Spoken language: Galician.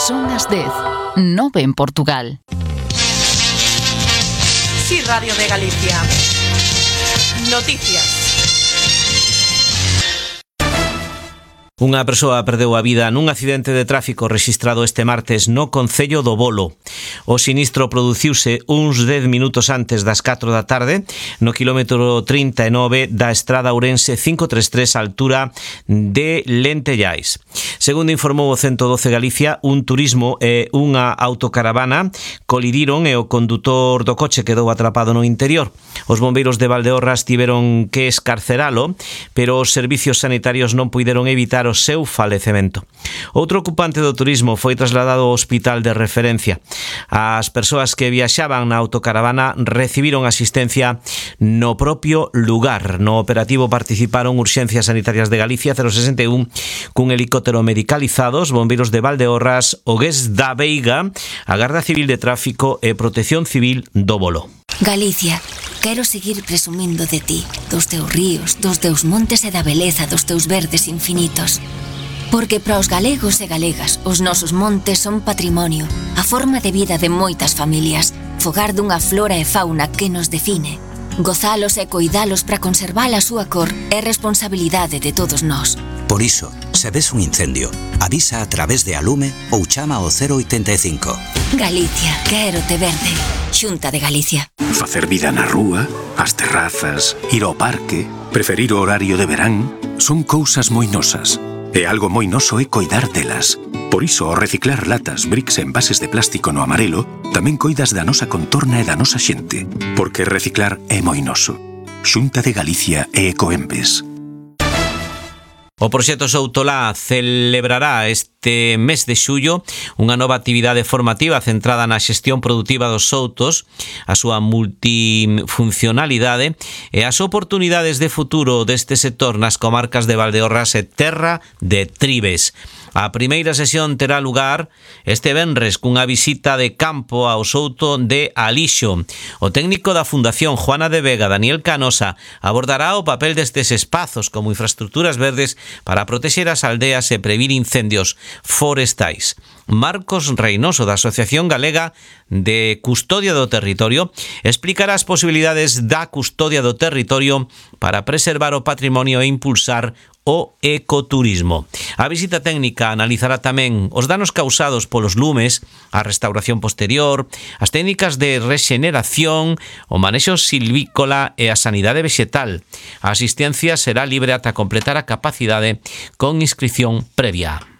Son as 10, 9 en Portugal. Sí, Radio de Galicia. Noticias. Unha persoa perdeu a vida nun accidente de tráfico rexistrado este martes no concello do Bolo. O sinistro produciuse uns 10 minutos antes das 4 da tarde no quilómetro 39 da estrada Ourense 533 á altura de Lentellais. Segundo informou o 112 Galicia, un turismo e unha autocaravana colidiron e o condutor do coche quedou atrapado no interior. Os bombeiros de Valdeorras tiveron que escarceralo, pero os servicios sanitarios non puideron evitar o seu falecemento. Outro ocupante do turismo foi trasladado ao hospital de referencia. As persoas que viaxaban na autocaravana recibiron asistencia no propio lugar. No operativo participaron Urxencias Sanitarias de Galicia 061 cun helicóptero medicalizado, os bombeiros de Valdeorras, o GES da Veiga, a Garda Civil de Tráfico e Protección Civil do Bolo. Galicia, quero seguir presumindo de ti, dos teus ríos, dos teus montes e da beleza dos teus verdes infinitos. Porque para os galegos e galegas, os nosos montes son patrimonio, a forma de vida de moitas familias, fogar dunha flora e fauna que nos define. Gozalos e coidalos para conservar a súa cor é responsabilidade de todos nós. Por iso, se ves un incendio, avisa a través de Alume ou chama ao 085. Galicia, quero te verde. Xunta de Galicia. Facer vida na rúa, as terrazas, ir ao parque, preferir o horario de verán, son cousas moi nosas. E algo moi noso é coidar delas. Por iso, ao reciclar latas, bricks e envases de plástico no amarelo, tamén coidas da nosa contorna e da nosa xente. Porque reciclar é moi noso. Xunta de Galicia e Ecoembes. O proxecto Soutolá celebrará este mes de xullo unha nova actividade formativa centrada na xestión produtiva dos soutos, a súa multifuncionalidade e as oportunidades de futuro deste sector nas comarcas de Valdeorras e Terra de Tribes. A primeira sesión terá lugar este venres cunha visita de campo ao souto de Alixo. O técnico da Fundación Juana de Vega, Daniel Canosa, abordará o papel destes espazos como infraestructuras verdes para protexer as aldeas e previr incendios forestais. Marcos Reynoso, da Asociación Galega de Custodia do Territorio, explicará as posibilidades da custodia do territorio para preservar o patrimonio e impulsar o ecoturismo. A visita técnica analizará tamén os danos causados polos lumes, a restauración posterior, as técnicas de rexeneración, o manexo silvícola e a sanidade vexetal. A asistencia será libre ata completar a capacidade con inscripción previa.